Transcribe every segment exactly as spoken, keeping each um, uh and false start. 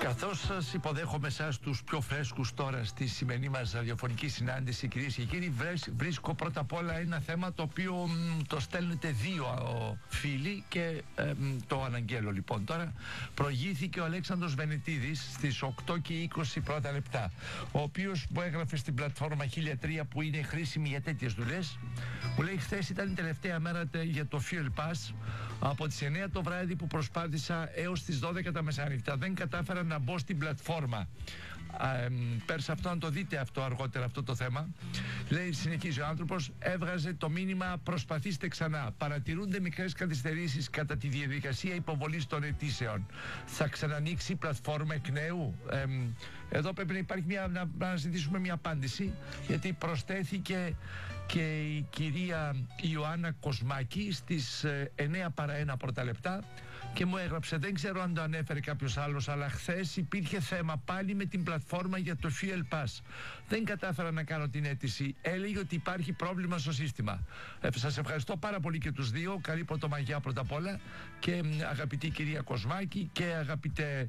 Καθώς σας υποδέχομαι εσάς τους πιο φρέσκους τώρα στη σημερινή μας ραδιοφωνική συνάντηση, κυρίες και κύριοι, βρίσκω πρώτα απ' όλα ένα θέμα το οποίο μ, το στέλνετε δύο ο, φίλοι και ε, μ, το αναγγέλω λοιπόν τώρα. Προηγήθηκε ο Αλέξανδρος Βενετίδης στις οκτώ και είκοσι πρώτα λεπτά, ο οποίος μου έγραφε στην πλατφόρμα χίλια τρία που είναι χρήσιμη για τέτοιες δουλειές. Μου λέει, χθες ήταν η τελευταία μέρα για το Fuel Pass. Από τις εννιά το βράδυ που προσπάθησα έως τις δώδεκα τα μεσάνυχτα δεν κατάφερα να μπω στην πλατφόρμα. Πέρσα αυτό, να το δείτε αυτό αργότερα, αυτό το θέμα. Λέει, συνεχίζει ο άνθρωπος, έβγαζε το μήνυμα προσπαθήστε ξανά. Παρατηρούνται μικρές καθυστερήσεις κατά τη διαδικασία υποβολής των αιτήσεων. Θα ξανανοίξει η πλατφόρμα εκ νέου? Ε, εδώ πρέπει να υπάρχει μια, να, να ζητήσουμε μια απάντηση, γιατί προσθέθηκε και η κυρία Ιωάννα Κοσμάκη στις εννιά παρά ένα πρώτα λεπτά και μου έγραψε, δεν ξέρω αν το ανέφερε κάποιος άλλος, αλλά χθες υπήρχε θέμα πάλι με την πλατφόρμα για το Fuel Pass. Δεν κατάφερα να κάνω την αίτηση. Έλεγε ότι υπάρχει πρόβλημα στο σύστημα. Ε, σας ευχαριστώ πάρα πολύ και τους δύο. Καλή πρωτομαγιά πρώτα απ' όλα. Και αγαπητή κυρία Κοσμάκη και αγαπητέ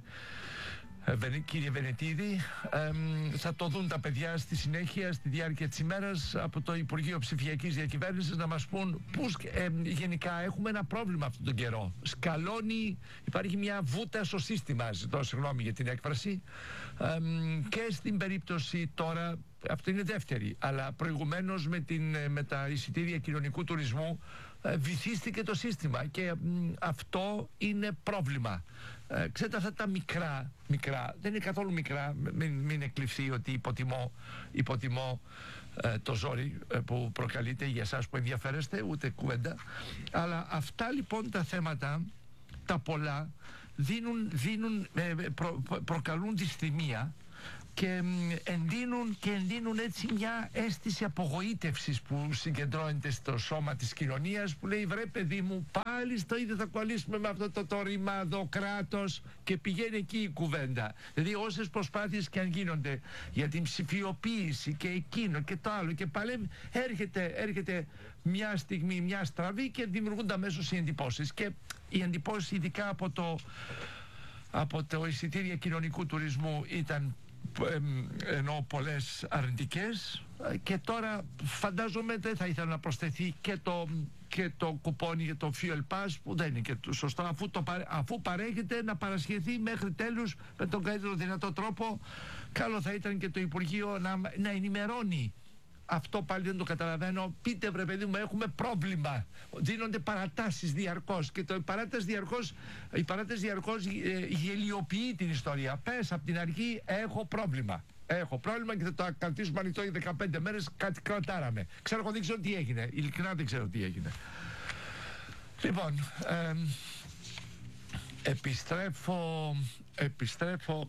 κύριε Βενετίδη, ε, θα το δουν τα παιδιά στη συνέχεια, στη διάρκεια της ημέρας, από το Υπουργείο Ψηφιακής Διακυβέρνησης να μας πούν πώς ε, γενικά έχουμε ένα πρόβλημα αυτόν τον καιρό. Σκαλώνει, υπάρχει μια βούτα στο σύστημα, ζητώ συγγνώμη για την έκφραση, ε, και στην περίπτωση τώρα, αυτό είναι δεύτερη, αλλά προηγουμένως με, την, με τα εισιτήρια κοινωνικού τουρισμού ε, βυθίστηκε το σύστημα και ε, αυτό είναι πρόβλημα. Ε, ξέρετε, αυτά τα μικρά, μικρά, δεν είναι καθόλου μικρά, μην, μην εκλειφθεί ότι υποτιμώ, υποτιμώ ε, το ζόρι ε, που προκαλείται για εσάς που ενδιαφέρεστε, ούτε κουβέντα, αλλά αυτά λοιπόν τα θέματα, τα πολλά, δίνουν, δίνουν, ε, προ, προ, προκαλούν δυσθυμία και εντείνουν, και εντείνουν έτσι μια αίσθηση απογοήτευσης που συγκεντρώνεται στο σώμα της κοινωνίας, που λέει, βρε παιδί μου, πάλι στο ίδιο θα κολλήσουμε με αυτό το, το ρημάδο κράτος, και πηγαίνει εκεί η κουβέντα. Δηλαδή όσες προσπάθειες και αν γίνονται για την ψηφιοποίηση και εκείνο και το άλλο και παλεύει, έρχεται, έρχεται μια στιγμή, μια στραβή και δημιουργούνται αμέσως οι εντυπώσεις, και οι εντυπώσεις ειδικά από το, από το εισιτήρια κοινωνικού τουρισμού ήταν ενώ πολλές αρνητικές, και τώρα φαντάζομαι δεν θα ήθελα να προσθεθεί και το, και το κουπόνι για το Fuel Pass, που δεν είναι και σωστό, αφού, το, αφού παρέχεται να παρασχεθεί μέχρι τέλους με τον καλύτερο δυνατό τρόπο. Καλό θα ήταν και το Υπουργείο να, να ενημερώνει. Αυτό πάλι δεν το καταλαβαίνω. Πείτε, βρε παιδί μου, έχουμε πρόβλημα. Δίνονται παρατάσεις διαρκώς και το, η παράταση διαρκώς, η παράταση διαρκώς ε, γελιοποιεί την ιστορία. Πες από την αρχή, έχω πρόβλημα. Έχω πρόβλημα και θα το κρατήσουμε ανοιχτό για δεκαπέντε μέρες. Κάτι κρατάραμε. Ξέρω, εγώ δεν ξέρω τι έγινε. Ειλικρινά δεν ξέρω τι έγινε. Λοιπόν, ε, επιστρέφω, επιστρέφω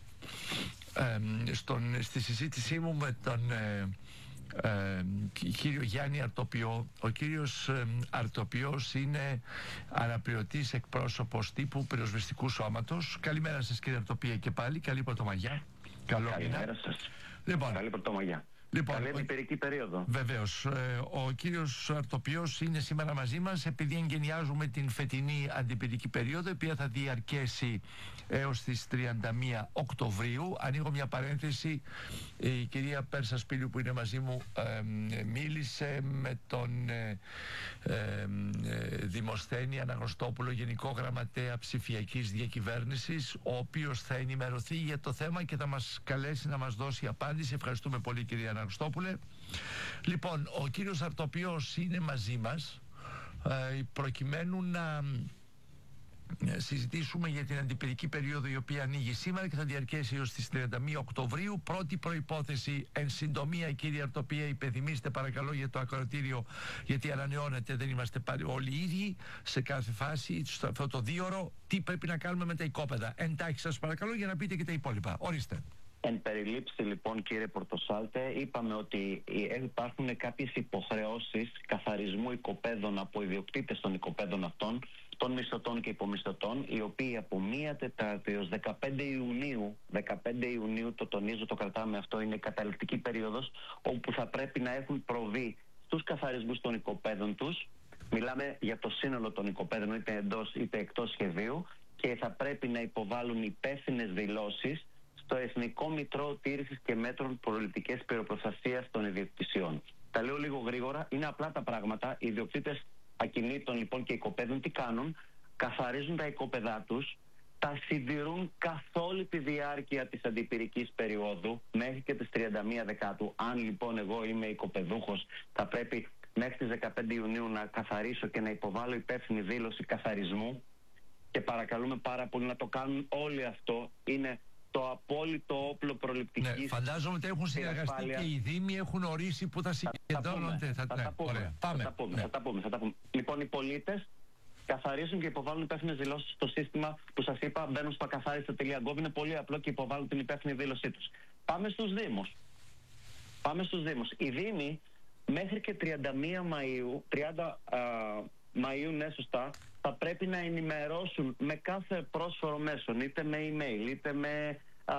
ε, στον, στη συζήτησή μου με τον ε, Ε, κύριο Γιάννη Αρτοπιό. Ο κύριος ε, Αρτοπιός είναι αναπληρωτής εκπρόσωπος τύπου πυροσβεστικού σώματος. Καλημέρα σας κύριε Αρτοπία και πάλι, καλή πρωτομαγιά. Καλό Καλημέρα σας. Λοιπόν, καλή πρωτομαγιά. Λοιπόν, καλή επιπηρική περίοδο. Βεβαίως. Ε, ο κύριος Αρτοπιός είναι σήμερα μαζί μας επειδή εγκαινιάζουμε την φετινή αντιπυρική περίοδο, η οποία θα διαρκέσει έως τις τριάντα μία Οκτωβρίου. Ανοίγω μια παρένθεση. Η κυρία Πέρσα Σπύλιου που είναι μαζί μου ε, μίλησε με τον ε, ε, Δημοσθένη Αναγνωστόπουλο, Γενικό Γραμματέα Ψηφιακής Διακυβέρνησης, ο οποίος θα ενημερωθεί για το θέμα και θα μας καλέσει να μας δώσει απάντηση. Ευχαριστούμε πολύ κυρία Αναγνωστόπουλε. Λοιπόν, ο κύριος Αρτοπιός είναι μαζί μας ε, προκειμένου να συζητήσουμε για την αντιπυρική περίοδο, η οποία ανοίγει σήμερα και θα διαρκέσει έως τις τριάντα μία Οκτωβρίου. Πρώτη προϋπόθεση, εν συντομία, κύριε Αρτοπία, υπενθυμίστε παρακαλώ για το ακροατήριο, γιατί ανανεώνεται, δεν είμαστε πάλι όλοι οι ίδιοι σε κάθε φάση, αυτό το δίωρο, τι πρέπει να κάνουμε με τα οικόπεδα. Εντάχει σας παρακαλώ, για να πείτε και τα υπόλοιπα. Ορίστε. Εν περιλήψη λοιπόν, κύριε Πορτοσάλτε, είπαμε ότι υπάρχουν κάποιες υποχρεώσεις καθαρισμού οικοπαίδων από ιδιοκτήτες των οικοπαίδων αυτών, των μισθωτών και υπομισθωτών, οι οποίοι από μία Τετάρτη έως δεκαπέντε Ιουνίου, δεκαπέντε Ιουνίου, το τονίζω, το κρατάμε αυτό, είναι η καταληκτική περίοδος, όπου θα πρέπει να έχουν προβεί στους καθαρισμούς των οικοπαίδων τους. Μιλάμε για το σύνολο των οικοπαίδων, είτε εντός είτε εκτός σχεδίου, και θα πρέπει να υποβάλουν υπεύθυνες δηλώσεις στο Εθνικό Μητρό Τήρησης και Μέτρων Προληπτικής Πυροπροστασίας των Ιδιοκτησιών. Τα λέω λίγο γρήγορα, είναι απλά τα πράγματα. Οι ιδιοκτήτες ακινήτων λοιπόν και οικοπαίδων τι κάνουν? Καθαρίζουν τα οικοπαίδά τους, τα συντηρούν καθ' όλη τη διάρκεια της αντιπυρικής περίοδου μέχρι και τις τριάντα μία Δεκάτου. Αν λοιπόν εγώ είμαι οικοπαιδούχος, θα πρέπει μέχρι τις δεκαπέντε Ιουνίου να καθαρίσω και να υποβάλω υπεύθυνη δήλωση καθαρισμού, και παρακαλούμε πάρα πολύ να το κάνουν όλοι αυτό. Είναι το απόλυτο όπλο προληπτικής. Ναι, φαντάζομαι ότι έχουν συνεργαστεί και οι Δήμοι έχουν ορίσει που θα συγκεντρώνονται. Θα τα πούμε. Θα τα πούμε. Λοιπόν, οι πολίτες καθαρίζουν και υποβάλλουν υπεύθυνες δηλώσεις στο σύστημα που σας είπα. Μπαίνουν στο ακαθάριστα τελεία γκοβ, είναι πολύ απλό και υποβάλλουν την υπεύθυνη δήλωσή τους. Πάμε στους Δήμους. Πάμε στους Δήμους. Οι Δήμοι μέχρι και τριάντα μία Μαΐου, τριάντα Μαΐου, ναι σωστά, θα πρέπει να ενημερώσουν με κάθε πρόσφορο μέσον, είτε με email, είτε με α,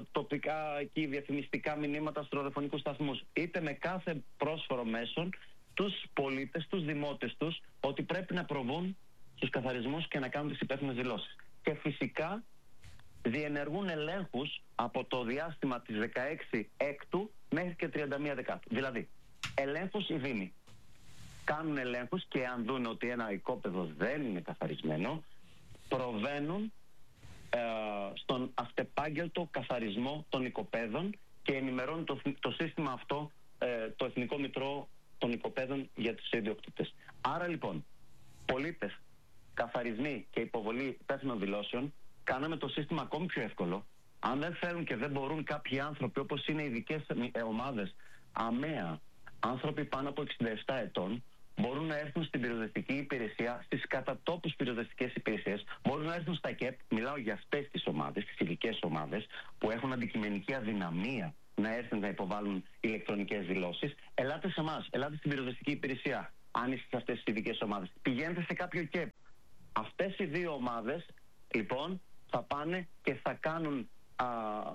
τοπικά και διαφημιστικά μηνύματα στους ραδιοφωνικούς σταθμούς, είτε με κάθε πρόσφορο μέσον, τους πολίτες, τους δημότες τους, ότι πρέπει να προβούν στους καθαρισμούς και να κάνουν τις υπεύθυνες δηλώσεις. Και φυσικά διενεργούν ελέγχους από το διάστημα της δεκαέξι Έκτου μέχρι και τριάντα μία Δεκάτου. Δηλαδή, ελέγχους οι Δήμοι κάνουν ελέγχους και αν δουν ότι ένα οικόπεδο δεν είναι καθαρισμένο, προβαίνουν ε, στον αυτεπάγγελτο καθαρισμό των οικοπαίδων και ενημερώνουν το, το σύστημα αυτό, ε, το Εθνικό Μητρό των Οικοπαίδων για τους ιδιοκτήτες. Άρα λοιπόν, πολίτες, καθαρισμοί και υποβολή υπεύθυνων δηλώσεων, κάναμε το σύστημα ακόμη πιο εύκολο. Αν δεν θέλουν και δεν μπορούν κάποιοι άνθρωποι, όπως είναι ειδικές ομάδες, ΑΜΕΑ, άνθρωποι πάνω από εξήντα επτά ετών, μπορούν να έρθουν στην πυροσβεστική υπηρεσία, στις κατατόπους πυροσβεστικές υπηρεσίες, μπορούν να έρθουν στα ΚΕΠ. Μιλάω για αυτές τις ομάδες, τις ειδικές ομάδες, που έχουν αντικειμενική αδυναμία να έρθουν να υποβάλουν ηλεκτρονικές δηλώσεις. Ελάτε σε εμάς, ελάτε στην πυροσβεστική υπηρεσία, αν είστε σε αυτές τις ειδικές ομάδες. Πηγαίνετε σε κάποιο ΚΕΠ. Αυτές οι δύο ομάδες, λοιπόν, θα πάνε και θα κάνουν α,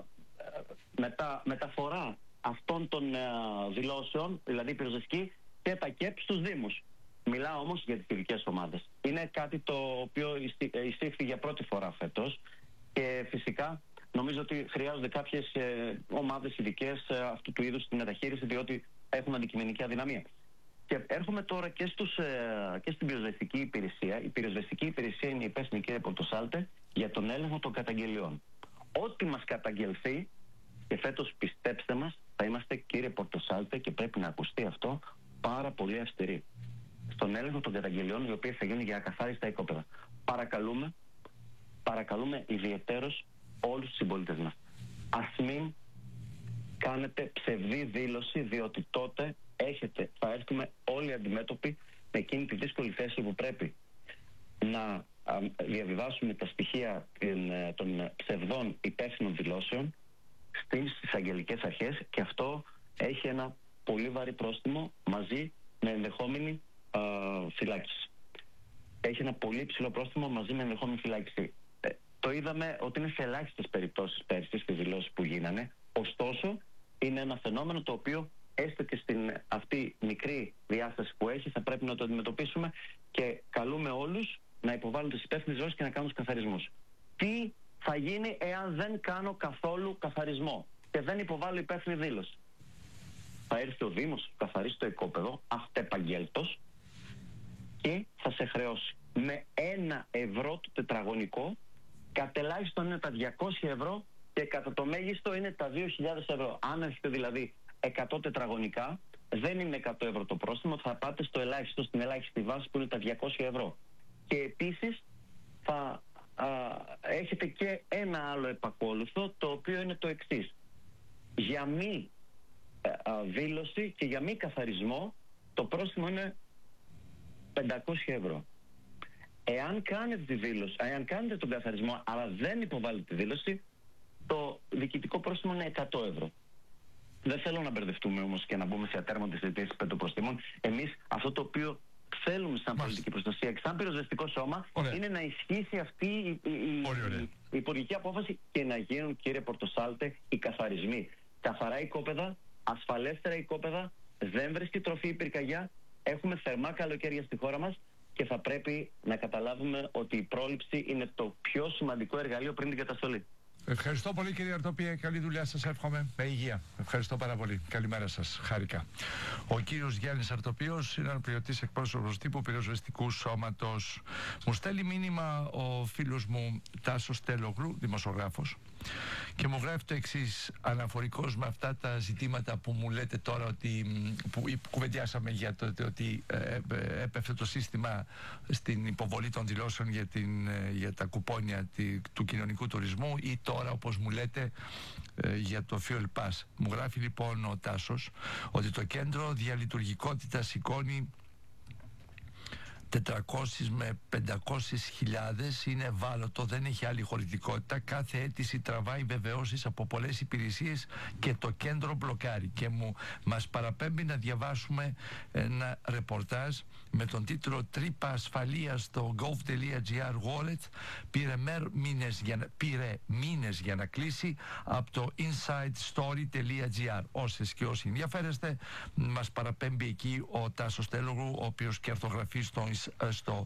μετα, μεταφορά αυτών των α, δηλώσεων, δηλαδή πυροσβεστική, και τα ΚΕΠ στους Δήμους. Μιλάω όμως για τις ειδικές ομάδες. Είναι κάτι το οποίο εισήχθη για πρώτη φορά φέτος και φυσικά νομίζω ότι χρειάζονται κάποιες ε, ομάδες ειδικές ε, αυτού του είδους στη μεταχείριση, διότι έχουν αντικειμενική αδυναμία. Και έρχομαι τώρα και, στους, ε, και στην πυροσβεστική υπηρεσία. Η πυροσβεστική υπηρεσία είναι υπεύθυνη, κύριε Πορτοσάλτε, για τον έλεγχο των καταγγελιών. Ό,τι μας καταγγελθεί, και φέτος πιστέψτε μας, θα είμαστε, κύριε Πορτοσάλτε, και πρέπει να ακουστεί αυτό, πάρα πολύ αυστηροί στον έλεγχο των καταγγελιών, οι οποίες θα γίνουν για ακαθάριστα οικόπεδα. Παρακαλούμε, παρακαλούμε ιδιαιτέρως όλους τους συμπολίτες μας, ας μην κάνετε ψευδή δήλωση, διότι τότε έχετε, θα έρθουμε όλοι αντιμέτωποι με εκείνη τη δύσκολη θέση που πρέπει να α, διαβιβάσουμε τα στοιχεία ε, των ψευδών υπεύθυνων δηλώσεων στις αγγελικές αρχές, και αυτό έχει ένα πολύ βαρύ πρόστιμο μαζί με ενδεχόμενη α, φυλάκιση. Έχει ένα πολύ ψηλό πρόστιμο μαζί με ενδεχόμενη φυλάκιση. Ε, το είδαμε ότι είναι σε ελάχιστες περιπτώσεις πέρσι στις δηλώσεις που γίνανε. Ωστόσο, είναι ένα φαινόμενο το οποίο έστω και στην αυτή μικρή διάσταση που έχει θα πρέπει να το αντιμετωπίσουμε, και καλούμε όλους να υποβάλουν τις υπεύθυνες δηλώσεις και να κάνουν τους καθαρισμούς. Τι θα γίνει εάν δεν κάνω καθόλου καθαρισμό και δεν υποβάλω υπεύθυνη δήλωση? Θα έρθει ο Δήμος, καθαρίσει το οικόπεδο αυτεπαγγέλτος και θα σε χρεώσει με ένα ευρώ το τετραγωνικό. Κατελάχιστον είναι τα διακόσια ευρώ και κατά το μέγιστο είναι τα δύο χιλιάδες ευρώ. Αν έχετε δηλαδή εκατό τετραγωνικά, δεν είναι εκατό ευρώ το πρόστιμο, θα πάτε στο ελάχιστο, στην ελάχιστη βάση που είναι τα διακόσια ευρώ. Και επίσης θα α, έχετε και ένα άλλο επακόλουθο, το οποίο είναι το εξής. Για μη α, δήλωση και για μη καθαρισμό το πρόστιμο είναι πεντακόσια ευρώ. Εάν κάνετε τη δήλωση, εάν κάνετε τον καθαρισμό αλλά δεν υποβάλλετε τη δήλωση, το διοικητικό πρόστιμο είναι εκατό ευρώ. Δεν θέλω να μπερδευτούμε όμως και να μπούμε σε ατέρμονες συζητήσεις περί των προστίμων. Εμείς αυτό το οποίο θέλουμε σαν πολιτική προστασία και σαν πυροσβεστικό σώμα, ωραία, είναι να ισχύσει αυτή η, η, η, η υπουργική απόφαση και να γίνουν, κύριε Πορτοσάλτε, οι καθαρισμοί. Καθαρά οικόπεδα, ασφαλέστερα οικόπεδα, δεν βρίσκει τροφή η πυρκαγιά, έχουμε θερμά καλοκαίρια στη χώρα μας και θα πρέπει να καταλάβουμε ότι η πρόληψη είναι το πιο σημαντικό εργαλείο πριν την καταστολή. Ευχαριστώ πολύ, κύριε Αρτοπία. Καλή δουλειά σας εύχομαι. Με υγεία. Ευχαριστώ πάρα πολύ. Καλημέρα σας. Χάρηκα. Ο κύριος Γιάννης Αρτοπίος είναι αναπληρωτής εκπρόσωπος τύπου πυροσβεστικού σώματος. Μου στέλνει μήνυμα ο φίλος μου Τάσος Τελογλου, δημοσιογράφος, και μου γράφει το εξής, αναφορικός με αυτά τα ζητήματα που μου λέτε τώρα, ότι, που κουβεντιάσαμε για το ότι ε, ε, έπεφτε το σύστημα στην υποβολή των δηλώσεων για, την, ε, για τα κουπόνια τη, του κοινωνικού τουρισμού, ή τώρα, όπως μου λέτε, ε, για το Fuel Pass. Μου γράφει λοιπόν ο Τάσος ότι το κέντρο διαλειτουργικότητας σηκώνει τετρακόσιες με πεντακόσιες χιλιάδες, είναι ευάλωτο, δεν έχει άλλη χωρητικότητα. Κάθε αίτηση τραβάει βεβαιώσεις από πολλές υπηρεσίες και το κέντρο μπλοκάρει. Και μου μας παραπέμπει να διαβάσουμε ένα ρεπορτάζ με τον τίτλο «Τρύπα ασφαλείας στο gov.gr wallet πήρε, μήνες για να, πήρε μήνες για να κλείσει από το insidestory.gr». Όσες και όσοι ενδιαφέρεστε, μας παραπέμπει εκεί ο Τάσος Τέλογλου, ο οποίος και αρθογραφεί στο στο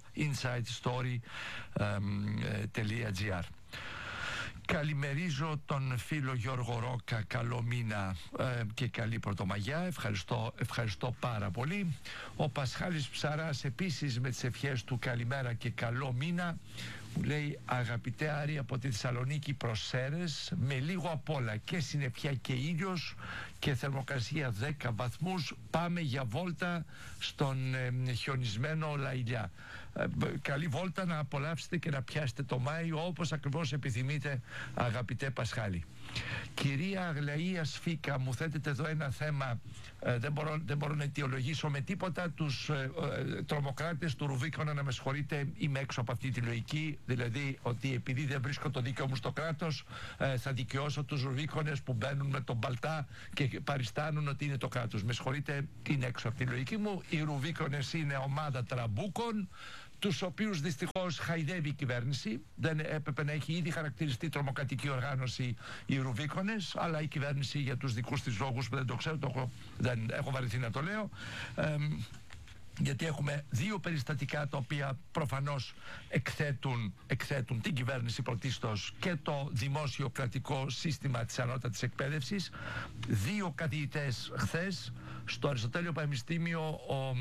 insidestory.gr. Καλημερίζω τον φίλο Γιώργο Ρόκα, καλό μήνα ε, και καλή Πρωτομαγιά. Ευχαριστώ, ευχαριστώ πάρα πολύ. Ο Πασχάλης Ψαράς επίσης με τις ευχές του καλημέρα και καλό μήνα. Μου λέει, αγαπητέ Άρη, από τη Θεσσαλονίκη προς Σέρρες, με λίγο απ' όλα, και συννεφιά και ήλιος και θερμοκρασία δέκα βαθμούς, πάμε για βόλτα στον ε, χιονισμένο Λαϊλιά. Ε, καλή βόλτα, να απολαύσετε και να πιάσετε το Μάιο όπως ακριβώς επιθυμείτε, αγαπητέ Πασχάλη. Κυρία Αγλαία Σφίκα, μου θέτετε εδώ ένα θέμα, ε, δεν, μπορώ, δεν μπορώ να αιτιολογήσω με τίποτα τους ε, ε, τρομοκράτες του Ρουβίκονα, να με συγχωρείτε, είμαι έξω από αυτή τη λογική, δηλαδή ότι επειδή δεν βρίσκω το δίκαιο μου στο κράτος, ε, θα δικαιώσω τους Ρουβίκονες που μπαίνουν με τον Παλτά και παριστάνουν ότι είναι το κράτος. Με συγχωρείτε, είναι έξω από τη λογική μου. Οι Ρουβίκονες είναι ομάδα τραμπούκων, τους οποίους δυστυχώς χαϊδεύει η κυβέρνηση. Δεν έπρεπε να έχει ήδη χαρακτηριστεί τρομοκρατική οργάνωση οι Ρουβίκονες, αλλά η κυβέρνηση για τους δικούς της λόγους που δεν το ξέρω, το έχω, δεν έχω βαρεθεί να το λέω, ε, γιατί έχουμε δύο περιστατικά τα οποία προφανώς εκθέτουν, εκθέτουν την κυβέρνηση πρωτίστως και το δημόσιο κρατικό σύστημα της ανώτατης εκπαίδευσης. Δύο καθηγητές χθες στο Αριστοτέλειο Πανεπιστήμιο, ο,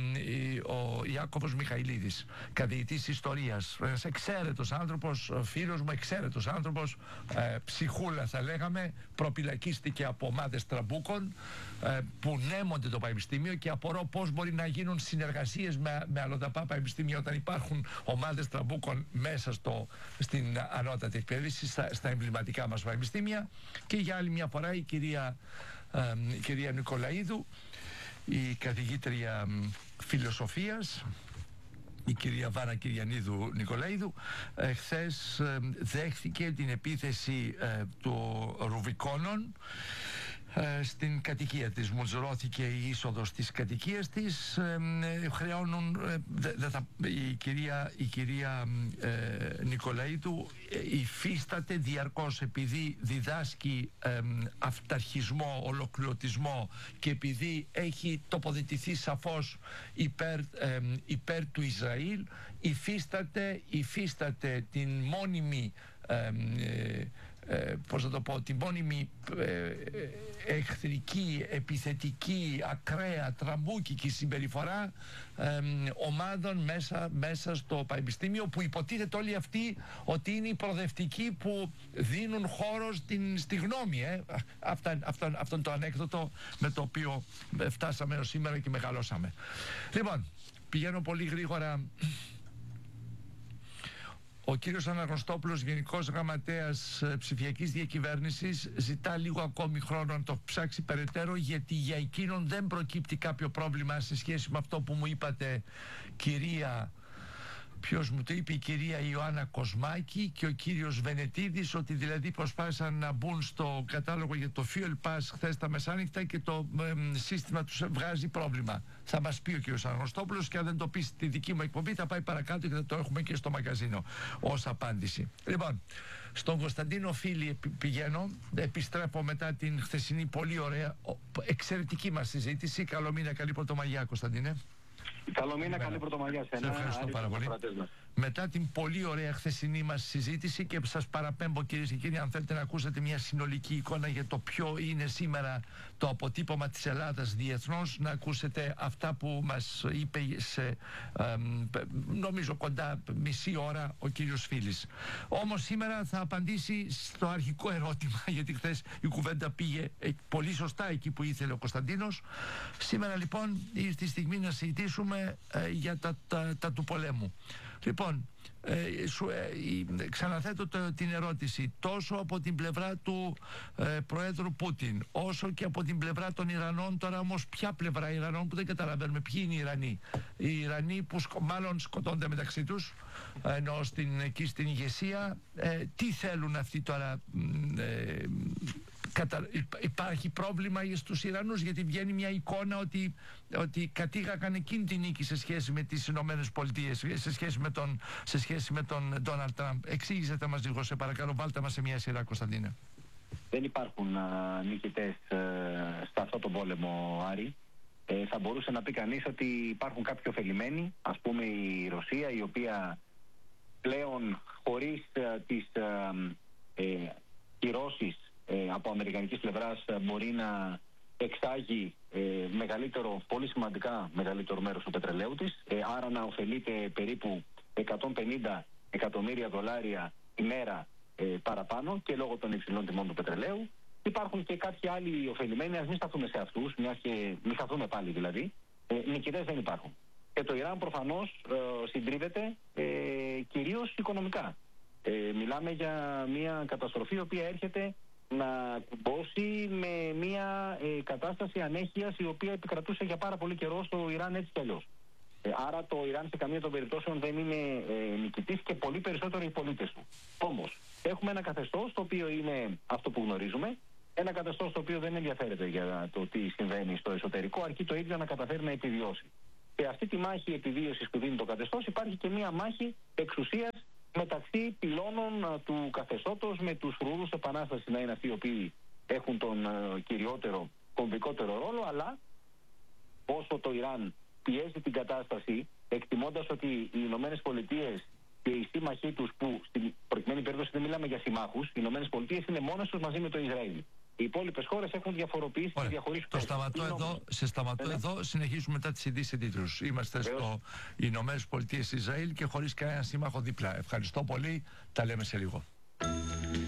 ο Ιάκωβος Μιχαηλίδης, καθηγητής ιστορίας, ένας εξαίρετος άνθρωπος, φίλος μου, εξαίρετος άνθρωπος, ε, ψυχούλα θα λέγαμε, προπυλακίστηκε από ομάδες τραμπούκων ε, που νέμονται το Πανεπιστήμιο, και απορώ πώς μπορεί να γίνουν συνεργασίες με, με αλλοδαπά πανεπιστήμια όταν υπάρχουν ομάδες τραμπούκων μέσα στο, στην ανώτατη εκπαίδευση, στα, στα εμβληματικά μας πανεπιστήμια. Και για άλλη μια φορά η κυρία, ε, η κυρία Νικολαίδου, η καθηγήτρια φιλοσοφίας, η κυρία Βάνα Κυριανίδου Νικολαίδου, ε, χθες ε, δέχθηκε την επίθεση ε, του Ρουβικόνων ε, στην κατοικία της. Μουζρώθηκε η είσοδος της κατοικίας της. Ε, ε, χρεώνουν ε, δε, δε θα, η κυρία, η κυρία ε, Νικολαίδου ε, υφίσταται διαρκώς, επειδή διδάσκει ε, αυταρχισμό, ολοκληρωτισμό, και επειδή έχει τοποθετηθεί σαφώς υπέρ, ε, υπέρ του Ισραήλ, υφίσταται, υφίσταται την μόνιμη ε, ε, Ε, πώς να το πω, την μόνιμη ε, εχθρική, επιθετική, ακραία, τραμπούκικη συμπεριφορά ε, ομάδων μέσα, μέσα στο πανεπιστήμιο, που υποτίθεται όλοι αυτοί ότι είναι οι προοδευτικοί που δίνουν χώρο στην, στη γνώμη. Ε. Αυτά, αυτό, αυτό είναι το ανέκδοτο με το οποίο φτάσαμε ως σήμερα και μεγαλώσαμε. Λοιπόν, πηγαίνω πολύ γρήγορα. Ο κύριος Αναγνωστόπουλος, Γενικός Γραμματέας Ψηφιακής Διακυβέρνησης, ζητά λίγο ακόμη χρόνο να το ψάξει περαιτέρω, γιατί για εκείνον δεν προκύπτει κάποιο πρόβλημα σε σχέση με αυτό που μου είπατε, κυρία... Ποιος μου το είπε, η κυρία Ιωάννα Κοσμάκη και ο κύριος Βενετίδης, ότι δηλαδή προσπάθησαν να μπουν στο κατάλογο για το Fuel Pass χθες τα μεσάνυχτα και το ε, σύστημα τους βγάζει πρόβλημα. Θα μας πει ο κύριος Αναγνωστόπουλος, και αν δεν το πει στη δική μου εκπομπή θα πάει παρακάτω και θα το έχουμε και στο μαγαζίνο ως απάντηση. Λοιπόν, στον Κωνσταντίνο Φίλη πηγαίνω, επιστρέφω μετά την χθεσινή πολύ ωραία, εξαιρετική μας συζήτηση. Καλό μήνα, καλή Πρωτομαγιά, Κωνσταντίνε. Καλό μήνα, καλή πρωτομαγιά σε Σε ευχαριστώ πάρα πολύ. Μετά την πολύ ωραία χθεσινή μας συζήτηση, και σας παραπέμπω κυρίες και κύριοι, αν θέλετε να ακούσετε μια συνολική εικόνα για το ποιο είναι σήμερα το αποτύπωμα της Ελλάδας διεθνώς, να ακούσετε αυτά που μας είπε σε ε, νομίζω κοντά μισή ώρα ο κύριος Φίλης. Όμως σήμερα θα απαντήσει στο αρχικό ερώτημα, γιατί χθες η κουβέντα πήγε πολύ σωστά εκεί που ήθελε ο Κωνσταντίνος. Σήμερα λοιπόν ήρθε η στιγμή να συζητήσουμε ε, για τα, τα, τα του πολέμου. Λοιπόν, ε, σου, ε, ξαναθέτω το, την ερώτηση τόσο από την πλευρά του ε, Προέδρου Πούτιν όσο και από την πλευρά των Ιρανών. Τώρα όμως ποια πλευρά Ιρανών, που δεν καταλαβαίνουμε ποιοι είναι οι Ιρανοί. Οι Ιρανοί που σκο, μάλλον σκοτώνται μεταξύ τους, ενώ στην, εκεί στην ηγεσία, ε, τι θέλουν αυτοί τώρα. ε, Κατα... Υπάρχει πρόβλημα στους Ιρανούς, γιατί βγαίνει μια εικόνα ότι, ότι κατήγαγαν εκείνη την νίκη σε σχέση με τις Ηνωμένες Πολιτείες, σε σχέση με τον, σε σχέση με τον Ντόναλντ Τραμπ. Εξήγησετε μας λίγο, σε παρακαλώ, βάλτε μας σε μια σειρά, Κωνσταντίνε. Δεν υπάρχουν α, νικητές α, σε αυτό τον πόλεμο, Άρη. Ε, θα μπορούσε να πει κανείς ότι υπάρχουν κάποιοι ωφελημένοι, ας πούμε η Ρωσία, η οποία πλέον χωρίς α, τις α, ε, κυρώσεις Ε, από αμερικανικής πλευράς ε, μπορεί να εξάγει ε, μεγαλύτερο, πολύ σημαντικά μεγαλύτερο μέρος του πετρελαίου της, ε, άρα να ωφελείται περίπου εκατόν πενήντα εκατομμύρια δολάρια ημέρα ε, παραπάνω, και λόγω των υψηλών τιμών του πετρελαίου. Υπάρχουν και κάποιοι άλλοι ωφελημένοι, ας μην σταθούμε σε αυτούς, μιας και μην χαθούμε πάλι δηλαδή. Ε, νικητές δεν υπάρχουν. Και το Ιράν προφανώς ε, συντρίβεται ε, κυρίως οικονομικά. Ε, μιλάμε για μια καταστροφή η οποία έρχεται να κουμπώσει με μια ε, κατάσταση ανέχειας η οποία επικρατούσε για πάρα πολύ καιρό στο Ιράν, έτσι κι αλλιώς. Ε, άρα το Ιράν σε καμία των περιπτώσεων δεν είναι ε, νικητής, και πολύ περισσότερο οι πολίτες του. Όμως έχουμε ένα καθεστώς το οποίο είναι αυτό που γνωρίζουμε, ένα καθεστώς το οποίο δεν ενδιαφέρεται για το τι συμβαίνει στο εσωτερικό, αρκεί το ίδιο να καταφέρει να επιβιώσει. Σε αυτή τη μάχη επιβίωσης που δίνει το καθεστώς υπάρχει και μια μάχη εξουσίας μεταξύ πυλώνων του καθεστώτος, με τους φρουρούς επανάστασης να είναι αυτοί οι οποίοι έχουν τον uh, κυριότερο, κομβικότερο ρόλο, αλλά όσο το Ιράν πιέζει την κατάσταση, εκτιμώντας ότι οι Ηνωμένες Πολιτείες και οι σύμμαχοί τους, που στην προκειμένη περίπτωση δεν μιλάμε για συμμάχους, οι Ηνωμένες Πολιτείες είναι μόνες τους μαζί με το Ισραήλ. Οι υπόλοιπες χώρες έχουν διαφοροποιήσει και διαχωρίσει. Το σταματώ εδώ, σε σταματώ Έλα. εδώ, συνεχίζουμε μετά τις ειδήσεις τίτλους. Είμαστε Βεβαίως. στο Ηνωμένες Πολιτείες Ισραήλ και χωρίς κανένα σύμμαχο δίπλα. Ευχαριστώ πολύ, τα λέμε σε λίγο.